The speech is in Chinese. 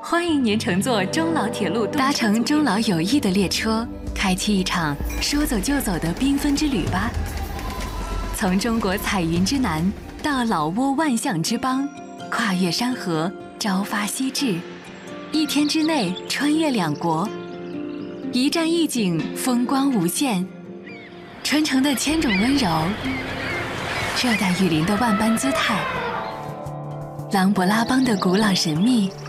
欢迎您乘坐中老铁路，搭乘中老友谊的列车，开启一场说走就走的缤纷之旅吧。从中国彩云之南到老挝万象之邦，跨越山河，朝发夕至，一天之内穿越两国，一站一景，风光无限。传承的千种温柔，热带雨林的万般姿态，琅勃拉邦的古老神秘。